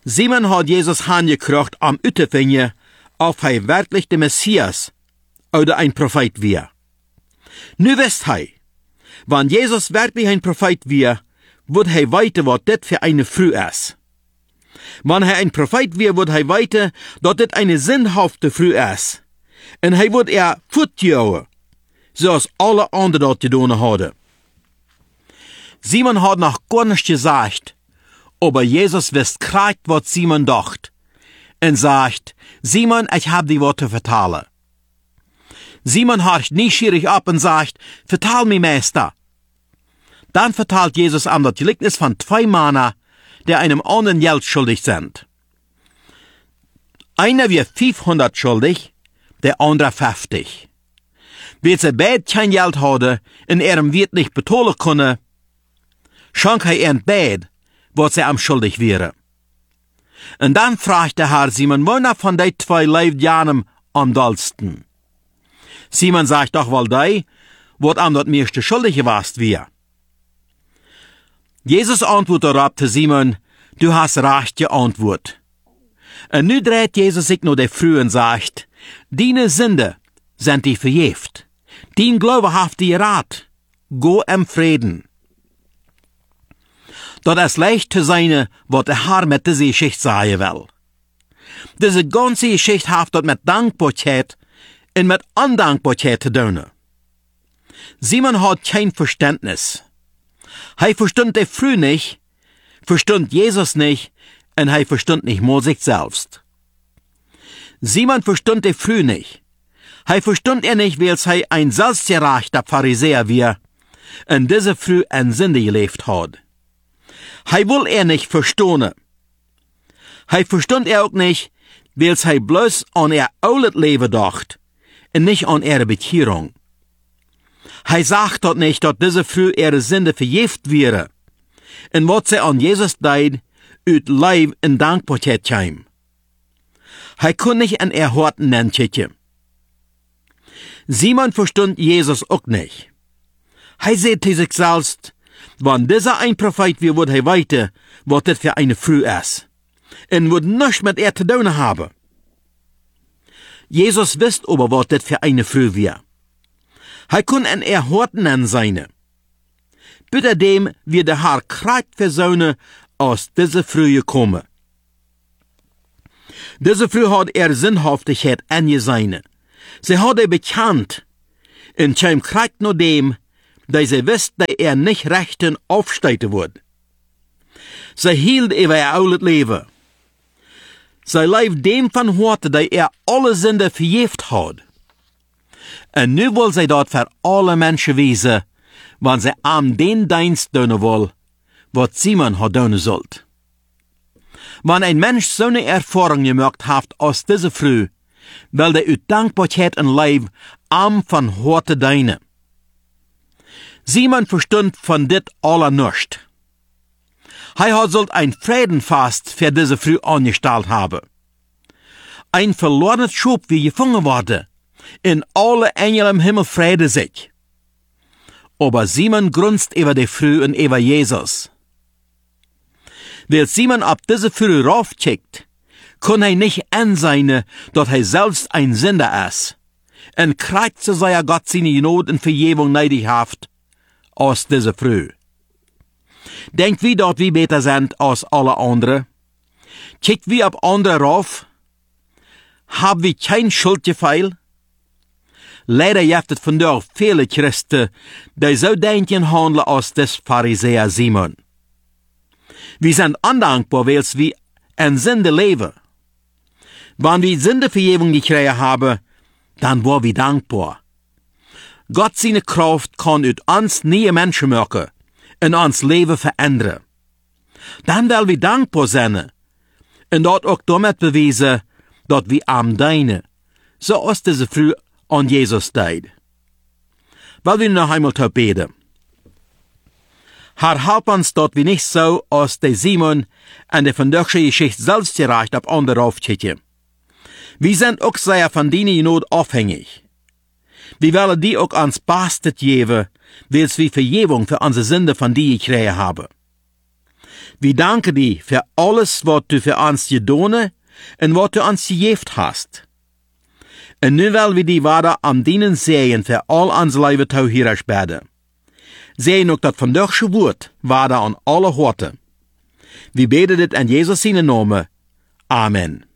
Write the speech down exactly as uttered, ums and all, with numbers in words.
Simon hat Jesus angekriegt am Utefingen, ob hij wirklich der Messias oder ein Prophet wir. Nu wisst hij, wenn Jesus wirklich ein Prophet wir, wird hij weten wat dit für eine Früh ist. Wenn hij ein Prophet wir, wird hij weten, dat dit eine sinnhafte Früh ist. En hij wird er voetjouwen, zoals alle anderen dat gedaan hadden. Simon hat noch gar nicht gesagt, aber Jesus wist krank, wat Simon dacht. En sagt, Simon, ich hab die Worte vertalen. Simon horcht neugierig ab und sagt, vertal mir, Meister. Dann vertalt Jesus am das Gleichnis von zwei Männer, die einem anderen Geld schuldig sind. Einer wird fünfhundert schuldig, der andere fünfzig. Weil sie beide kein Geld hadden und er ihm wird nicht betalen können, schenkt er ihnen beide, was sie am schuldig wäre. Und dann fragt der Herr Simon, woher von den zwei lebt jenem am dollsten? Simon sagt doch wohl die, wat am dat meiste schuldig warst wir. Jesus antwortet darauf zu Simon, du hast recht geantwortet. Und nu dreht Jesus sich nur der Früh und sagt, deine Sünde sind die verjeft. Dein Glaube haft die Rat. Go im Frieden. Dat ist leicht zu sein, was der Herr mit dieser Geschichte sagen will. Diese ganze Geschichte haft dat mit Dankbarkeit und mit Undankbarkeit zu tun. Simon hat kein Verständnis. Er verstund die Früh nicht, verstund Jesus nicht, und er verstund nicht mal sich selbst. Simon verstund die Früh nicht. Er verstund er nicht, weil er ein selbstgerechter Pharisäer war, und diese Früh ein Sünde gelebt hat. Er will er nicht verstehen. Er verstund er auch nicht, weil er bloß an ihr oudet Leben dacht, und nicht an ihre Bekehrung. Er sagt dort nicht, dass diese Früh ihre Sünde verjeft wäre, und was sie an Jesus deed, uit Leib in Dankbarkeit kam. Er kann nicht an ihr Horten nennen. Simon verstund Jesus auch nicht. Er sagt zu sich selbst, wenn dieser ein Prophet wird, wird er weiter, was das für eine Früh ist, und wird nichts mit ihr zu tun haben. Jesus wisst aber, was das für eine Früh war. Er kann an ihr Horten an seine. Bitte dem wird der Herr krank versäunen, aus dieser Früh gekommen. Diese Früh hat er Sinnhaftigkeit angesehen. Sie hat er bekannt, und kam krank nur dem, da sie wisst, dass er nicht rechten aufsteigen wird. Sie hielt über ihr oudet Leben. Sie lebt dem von heute, da er alle Sünde verjeft hat. Und nu will sie dort für alle Menschen wiesen, wenn sie am den Dienst tun will, was Simon hat tun sollt. Wenn ein Mensch so eine Erfahrung gemacht hat aus dieser Früh, will der uit Dankbarkeit und Leib am von heute dienen. Simon verstund von dit aller nicht. Er hat sollt ein Friedenfast für diese Früh angestellt haben. Ein verlorenes Schub wie gefangen wurde, in alle Engel im Himmel Friede sich. Aber Simon grunzt über die Früh und über Jesus. Weil Simon ab diese Früh raufkickt, kann er nicht ansehen, dass er selbst ein Sünder ist, und kriegt zu seiner Gott seine Not und Vergebung neidig haft aus dieser Früh. Denkt wie dort wie besser sind als alle anderen? Kickt wie ab andere rauf? Hab wie kein Schuldgefühl? Leider gibt es von dort viele Christen, die so denken handeln als des Pharisäer Simon. Wir sind undankbar, weil wir in Sünde leben. Wenn wir Sündevergebung gekriegt haben, dann waren wir dankbar. Gott seine Kraft kann uit uns neue Menschen machen und uns Leben verändern. Dann werden wir dankbar sein und dort auch damit beweisen, dass wir am deine, so aus dieser Früh an Jesus deed. Weil wir noch einmal beten. Herr, help uns, dass wir nicht so aus der Simon und der von der Geschichte selbst gereicht auf andere aufkicken. Wir sind auch sehr von deiner Not abhängig. Wir wollen die auch ans Bastet geben, weil wir Vergebung für unsere Sünde von dir gekriegt haben. Wir danken dir für alles, was du für uns getan und was du uns gegeben hast. Und nu will wir die weiter am dienen sehen für all unsere Leben tau hier beten. Sehen ook dat vandaag Wort weiter an alle Horte. Wir beten dit in Jesus seinen Namen. Amen.